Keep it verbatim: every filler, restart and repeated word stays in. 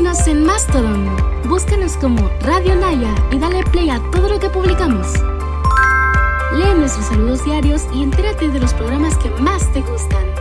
Síguenos en Mastodon. Búscanos como Radio Naya y dale play a todo lo que publicamos. Lee nuestros saludos diarios y entérate de los programas que más te gustan.